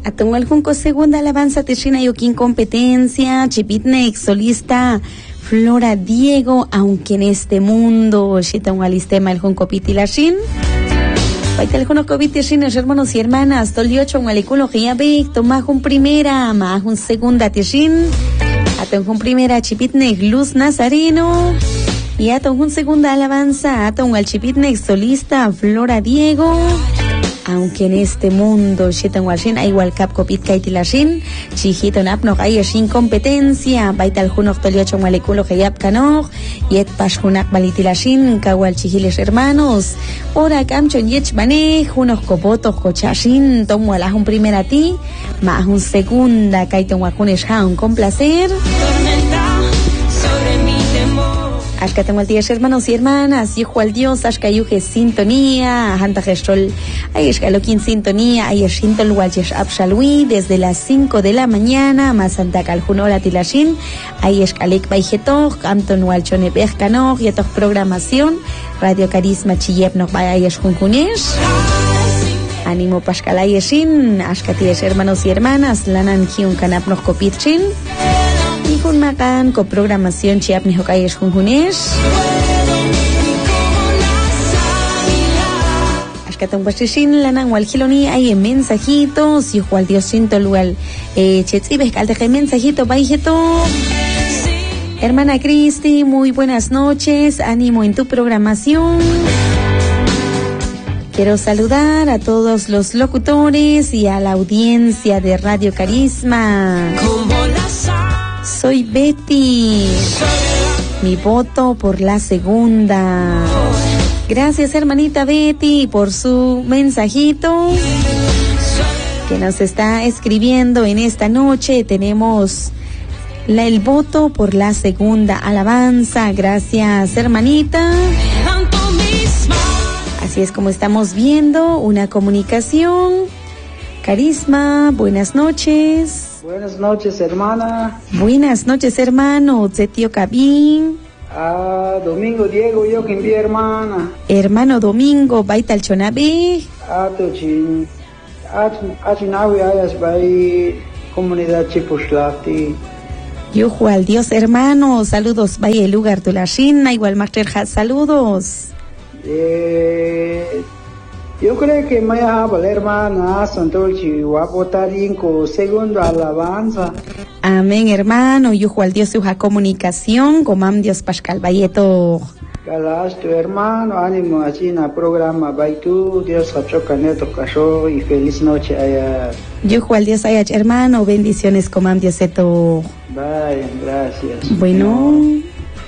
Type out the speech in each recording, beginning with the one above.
Atungal junco segunda alabanza Teshina Yokin competencia, Chipitnek, solista Flora Diego, aunque en este mundo, Shitungal istema el junco pitilashin. Baital junco pitishin, hermanos y hermanas, Toliocho, Maliculogía Big, Tomajun primera, Mahun segunda Teshin, Atunjun primera Chipitnek, Luz Nazareno, y Atunjun segunda alabanza, Atungal Chipitnek, solista Flora Diego. Aunque en este mundo Shitanwashin hay igual cap copit kaitilashin, Chihito napnog hay sin competencia, Baital junok toliocho malekulo heyap kanoj, Yet pashunak balitilashin, Kawal chihiles hermanos, Ora camchon yech bane, Junok kopotos kochashin, Tomo alajun primera ti, Mahun segunda, Kaiton wakunesh haun con placer. Acá tengo al día, hermanos y hermanas, hijo al Dios, ashkayuje sintonía, hanta gestol, ay escaloquín sintonía, ay esintol walches abshalwi, desde las 5 de la mañana, más santa caljunola tilashin, ay escalek baijetok, amton walchone pejkanoj, yetok programación, Radio Carisma Chiyep nos vaya ay esjunjunesh. Ánimo pascalay eshin, ashkaties hermanos y hermanas, lanan hiun kanap nos kopitchin. Hijun makan con programación chiap ni hokayes junjunesh. Ashkatan washishin lanan walhiloni hay mensajitos y jual Dios siento lugar chetzibes calteje mensajito baijeto. Hermana Cristi, muy buenas noches, ánimo en tu programación. Quiero saludar a todos los locutores y a la audiencia de Radio Carisma. Soy Betty, mi voto por la segunda. Gracias hermanita Betty por su mensajito que nos está escribiendo en esta noche. Tenemos el voto por la segunda alabanza. Gracias hermanita. Así es como estamos viendo una comunicación. Carisma, buenas noches. Buenas noches, hermana. Buenas noches, hermano. Zetio Cabín. Domingo Diego, yo que envié, hermana. Hermano Domingo, Baital Chonabe. Tochin. Achinawi ayas bai comunidad Chipuslati. Yo al Dios, hermano. Saludos, vaya el lugar de la China. Igual Master Hat, saludos. Yo creo que me va a valer, hermana, Santolchi, Guapotarinco, segundo alabanza. Amén, hermano. Yo al Dios su comunicación, comam Dios Pascal Bayeto. Galas, tu hermano, ánimo, así en el programa, Baitu, Dios Hachoca Neto Casho y feliz noche allá. Yo al Dios Ayach, hermano, bendiciones, comam Dios Eto. Bye, gracias. Bueno. No.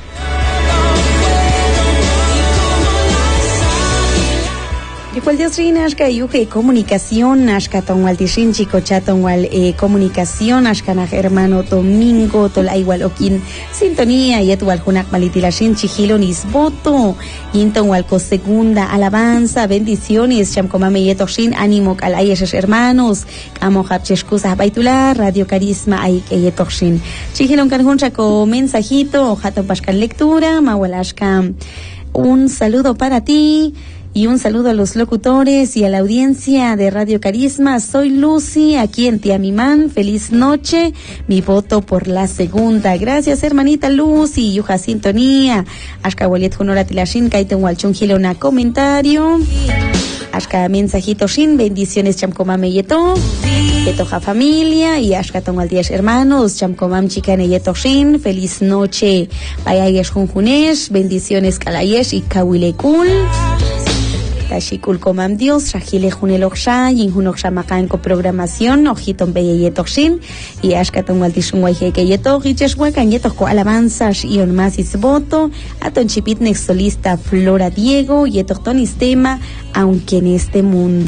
Igual Dios Rina, ashka yuke comunicación, ashka tonwal tishin chico chatonwal comunicación, ashka na hermano Domingo, tola igual okin sintonía, y etual junak malitilashin chihilon isboto, intonwal co segunda alabanza, bendiciones, chamkomame yetoshin, ánimo kalayeshes hermanos, amo hapcheskusah baitular, Radio Carisma aik yetoshin. Chihilon kanjuncha co mensajito, jaton pascal lectura, mawal ashka, un saludo para ti. Y un saludo a los locutores y a la audiencia de Radio Carisma. Soy Lucy, aquí en Tiamimán. Feliz noche. Mi voto por la segunda. Gracias, hermanita Lucy. Yuja sintonía. Ashka Waliet Honora Tilashin, Kaiten Walchun Gilona comentario. Ashka mensajito shin, bendiciones chamkomame yeto. Yetoja familia y Ashka Tongal 10 hermanos. Chamkomam chikane yeto shin. Feliz noche. Bayayesh Junjunesh. Bendiciones Kalayesh y Kawilekul. Tashikul comam Dios, Rajile Juneloksha, Yinjunoksha Makanko programación, Ojiton Beyetokshin, y Ashkaton Waltishun Wayheke Yetok, y Cheshwakan Yetok alabanzas y on más voto, Aton Chipitnek solista Flora Diego, Yetok Tonis tema, aunque en este mundo.